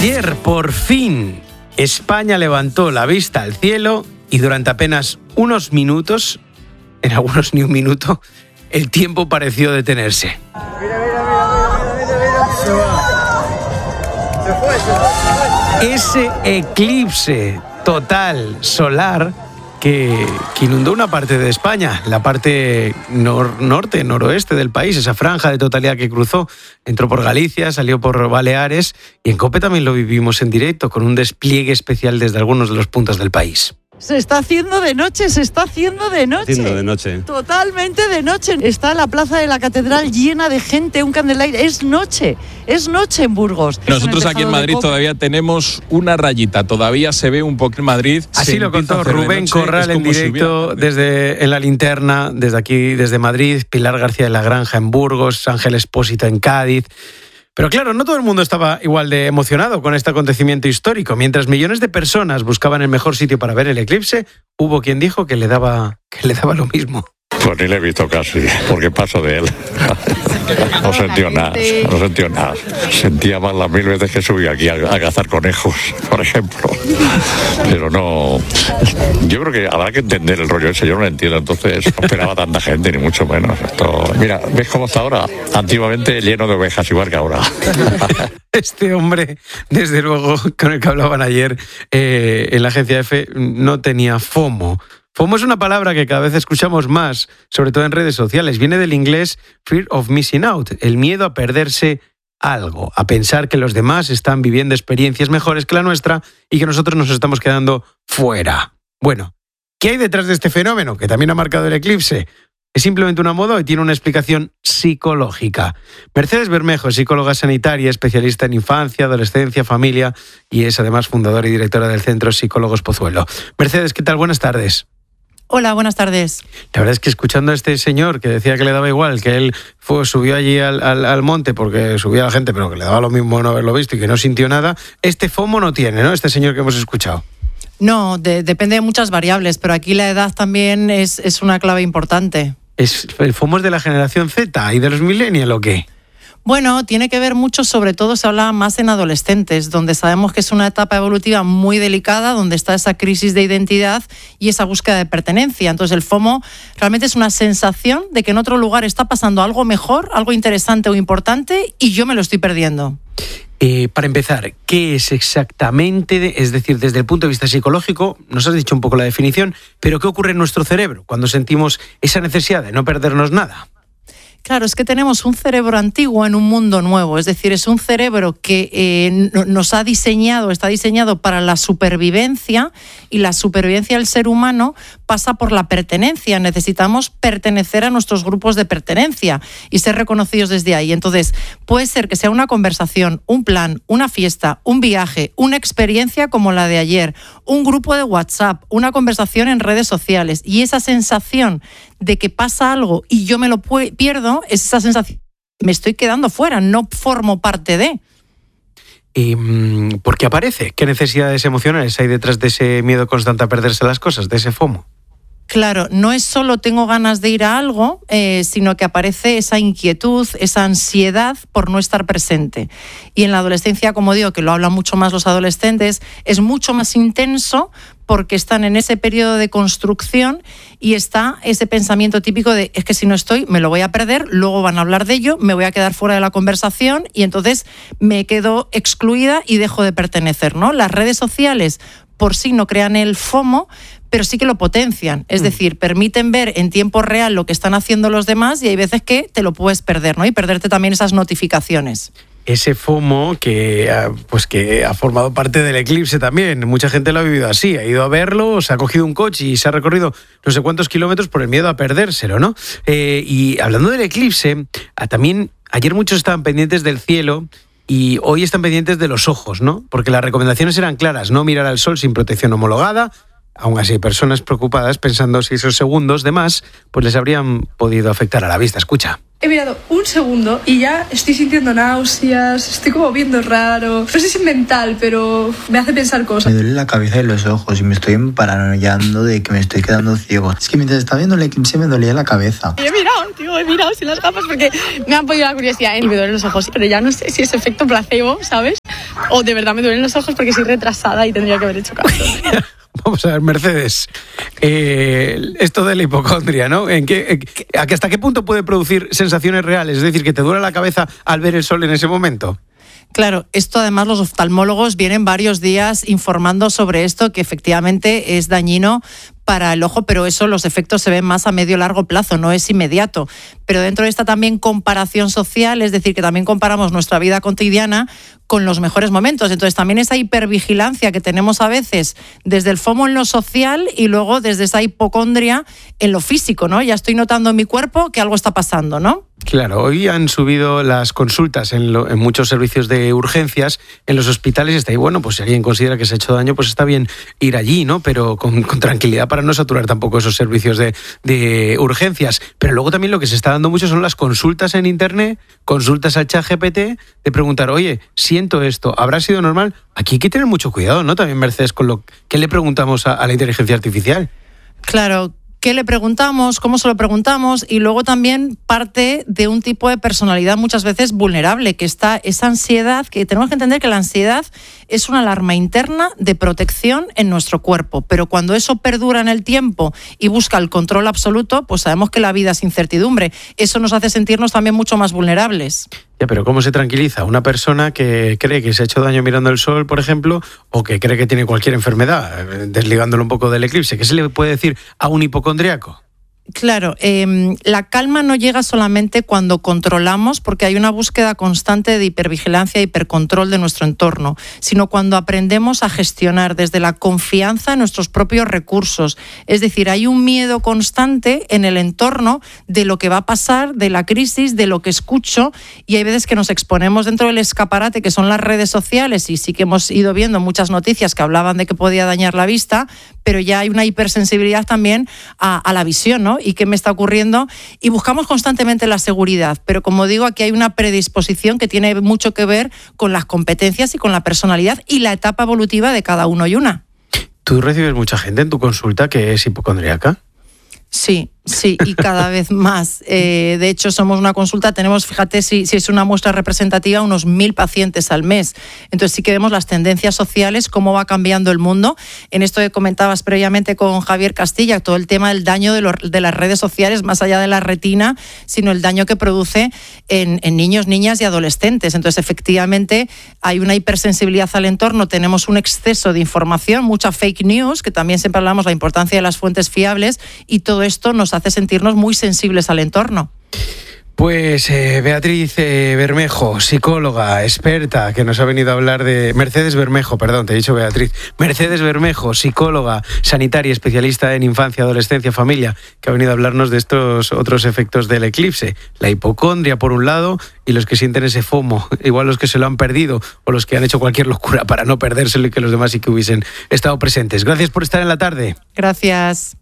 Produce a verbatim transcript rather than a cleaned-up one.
Ayer, por fin, España levantó la vista al cielo y durante apenas unos minutos, en algunos ni un minuto, el tiempo pareció detenerse. Mira, mira, mira, mira, mira, mira. Se va. Se fue, se fue. Ese eclipse total solar que, que inundó una parte de España, la parte nor, norte, noroeste del país, esa franja de totalidad que cruzó, entró por Galicia, salió por Baleares y en COPE también lo vivimos en directo con un despliegue especial desde algunos de los puntos del país. Se está haciendo de noche, se está haciendo de noche. Haciendo de noche. Totalmente de noche. Está la plaza de la catedral llena de gente, un candelaire. Es noche, es noche en Burgos. Nosotros aquí en Madrid todavía tenemos una rayita, todavía se ve un poco en Madrid. Así lo contó Rubén Corral en directo desde en la linterna, desde aquí, desde Madrid, Pilar García de la Granja en Burgos, Ángel Expósito en Cádiz. Pero claro, no todo el mundo estaba igual de emocionado con este acontecimiento histórico. Mientras millones de personas buscaban el mejor sitio para ver el eclipse, hubo quien dijo que le daba, que le daba lo mismo. Pues ni le he visto casi, porque paso de él. No sentí nada, no sentí nada. Sentía más las mil veces que subí aquí a, a cazar conejos, por ejemplo. Pero no... Yo creo que habrá que entender el rollo ese, yo no lo entiendo. Entonces no esperaba tanta gente, ni mucho menos. Esto... Mira, ¿ves cómo está ahora? Antiguamente lleno de ovejas, igual que ahora. Este hombre, desde luego, con el que hablaban ayer eh, en la agencia F, no tenía FOMO. FOMO es una palabra que cada vez escuchamos más, sobre todo en redes sociales. Viene del inglés Fear of Missing Out, el miedo a perderse algo, a pensar que los demás están viviendo experiencias mejores que la nuestra y que nosotros nos estamos quedando fuera. Bueno, ¿qué hay detrás de este fenómeno que también ha marcado el eclipse? ¿Es simplemente una moda y tiene una explicación psicológica? Mercedes Bermejo es psicóloga sanitaria, especialista en infancia, adolescencia, familia y es además fundadora y directora del Centro Psicólogos Pozuelo. Mercedes, ¿qué tal? Buenas tardes. Hola, buenas tardes. La verdad es que escuchando a este señor que decía que le daba igual, que él fue, subió allí al, al, al monte porque subía a la gente, pero que le daba lo mismo no haberlo visto y que no sintió nada, este FOMO no tiene, ¿no? Este señor que hemos escuchado. No, de, depende de muchas variables, pero aquí la edad también es, es una clave importante. ¿Es, ¿El FOMO es de la generación Z y de los millennials o qué? Bueno, tiene que ver mucho, sobre todo se habla más en adolescentes, donde sabemos que es una etapa evolutiva muy delicada, donde está esa crisis de identidad y esa búsqueda de pertenencia. Entonces el FOMO realmente es una sensación de que en otro lugar está pasando algo mejor, algo interesante o importante y yo me lo estoy perdiendo. Eh, para empezar, ¿qué es exactamente? Es decir, desde el punto de vista psicológico, nos has dicho un poco la definición, pero ¿qué ocurre en nuestro cerebro cuando sentimos esa necesidad de no perdernos nada? Claro, es que tenemos un cerebro antiguo en un mundo nuevo, es decir, es un cerebro que eh, nos ha diseñado, está diseñado para la supervivencia y la supervivencia del ser humano pasa por la pertenencia. Necesitamos pertenecer a nuestros grupos de pertenencia y ser reconocidos desde ahí. Entonces, puede ser que sea una conversación, un plan, una fiesta, un viaje, una experiencia como la de ayer, un grupo de WhatsApp, una conversación en redes sociales y esa sensación de que pasa algo y yo me lo pu- pierdo, es esa sensación, me estoy quedando fuera, no formo parte de. ¿Y por qué aparece? ¿Qué necesidades emocionales hay detrás de ese miedo constante a perderse las cosas, de ese FOMO? Claro, no es solo tengo ganas de ir a algo, eh, sino que aparece esa inquietud, esa ansiedad por no estar presente. Y en la adolescencia, como digo, que lo hablan mucho más los adolescentes, es mucho más intenso porque están en ese periodo de construcción y está ese pensamiento típico de es que si no estoy me lo voy a perder, luego van a hablar de ello, me voy a quedar fuera de la conversación y entonces me quedo excluida y dejo de pertenecer, ¿no? Las redes sociales por sí no crean el FOMO, pero sí que lo potencian, es decir, permiten ver en tiempo real lo que están haciendo los demás y hay veces que te lo puedes perder, ¿no? Y perderte también esas notificaciones. Ese FOMO que, pues que ha formado parte del eclipse también. Mucha gente lo ha vivido así, ha ido a verlo, se ha cogido un coche y se ha recorrido no sé cuántos kilómetros por el miedo a perdérselo, ¿no? Eh, y hablando del eclipse, también ayer muchos estaban pendientes del cielo y hoy están pendientes de los ojos, ¿no? Porque las recomendaciones eran claras, no mirar al sol sin protección homologada. Aún así, hay personas preocupadas pensando si esos segundos de más pues les habrían podido afectar a la vista. Escucha. He mirado un segundo y ya estoy sintiendo náuseas, estoy como viendo raro. No sé si es mental, pero me hace pensar cosas. Me duele la cabeza y los ojos y me estoy paranoiando de que me estoy quedando ciego. Es que mientras estaba viendo el eclipse me dolía la cabeza. Y he mirado, tío, he mirado sin las gafas porque me han podido la curiosidad y me duelen los ojos. Pero ya no sé si es efecto placebo, ¿sabes? o de verdad me duelen los ojos porque soy retrasada y tendría que haber hecho caso. Vamos a ver, Mercedes, eh, esto de la hipocondria, ¿no? ¿En qué, en, ¿Hasta qué punto puede producir sensaciones reales? Es decir, que te duele la cabeza al ver el sol en ese momento. Claro, esto además los oftalmólogos vienen varios días informando sobre esto, que efectivamente es dañino para el ojo, pero eso, los efectos se ven más a medio largo plazo, no es inmediato. Pero dentro de esta también comparación social, es decir, que también comparamos nuestra vida cotidiana con los mejores momentos. Entonces también esa hipervigilancia que tenemos a veces desde el FOMO en lo social y luego desde esa hipocondria en lo físico, ¿no? Ya estoy notando en mi cuerpo que algo está pasando, ¿no? Claro, hoy han subido las consultas en, lo, en muchos servicios de urgencias, en los hospitales, y está ahí, bueno, pues si alguien considera que se ha hecho daño, pues está bien ir allí, ¿no? Pero con, con tranquilidad para no saturar tampoco esos servicios de, de urgencias. Pero luego también lo que se está dando mucho son las consultas en internet, consultas al chat G P T, de preguntar, oye, siento esto, ¿habrá sido normal? Aquí hay que tener mucho cuidado, ¿no? También, Mercedes, con lo que le preguntamos a, a la inteligencia artificial. Claro. ¿Qué le preguntamos? ¿Cómo se lo preguntamos? Y luego también parte de un tipo de personalidad muchas veces vulnerable, que está esa ansiedad, que tenemos que entender que la ansiedad es una alarma interna de protección en nuestro cuerpo, pero cuando eso perdura en el tiempo y busca el control absoluto, pues sabemos que la vida es incertidumbre. Eso nos hace sentirnos también mucho más vulnerables. Ya, pero ¿cómo se tranquiliza una persona que cree que se ha hecho daño mirando el sol, por ejemplo, o que cree que tiene cualquier enfermedad, desligándolo un poco del eclipse? ¿Qué se le puede decir a un hipocondriaco? Claro, eh, la calma no llega solamente cuando controlamos, porque hay una búsqueda constante de hipervigilancia e hipercontrol de nuestro entorno, sino cuando aprendemos a gestionar desde la confianza en nuestros propios recursos. Es decir, hay un miedo constante en el entorno de lo que va a pasar, de la crisis, de lo que escucho, y hay veces que nos exponemos dentro del escaparate que son las redes sociales, y sí que hemos ido viendo muchas noticias que hablaban de que podía dañar la vista, pero ya hay una hipersensibilidad también a, a la visión, ¿no? Y qué me está ocurriendo, y buscamos constantemente la seguridad, pero como digo, aquí hay una predisposición que tiene mucho que ver con las competencias y con la personalidad y la etapa evolutiva de cada uno y una. ¿Tú recibes mucha gente en tu consulta que es hipocondríaca? Sí, sí, y cada vez más. Eh, de hecho, somos una consulta, tenemos, fíjate, si, si es una muestra representativa, unos mil pacientes al mes. Entonces sí que vemos las tendencias sociales, cómo va cambiando el mundo. En esto que comentabas previamente con Javier Castilla, todo el tema del daño de, los, de las redes sociales, más allá de la retina, sino el daño que produce en, en niños, niñas y adolescentes. Entonces, efectivamente, hay una hipersensibilidad al entorno, tenemos un exceso de información, mucha fake news, que también siempre hablamos de la importancia de las fuentes fiables, y todo esto nos hace sentirnos muy sensibles al entorno. Pues eh, Beatriz eh, Bermejo, psicóloga, experta, que nos ha venido a hablar de... Mercedes Bermejo, perdón, te he dicho Beatriz. Mercedes Bermejo, psicóloga, sanitaria, especialista en infancia, adolescencia, familia, que ha venido a hablarnos de estos otros efectos del eclipse. La hipocondria, por un lado, y los que sienten ese FOMO, igual los que se lo han perdido o los que han hecho cualquier locura para no perdérselo y que los demás sí que hubiesen estado presentes. Gracias por estar en la tarde. Gracias.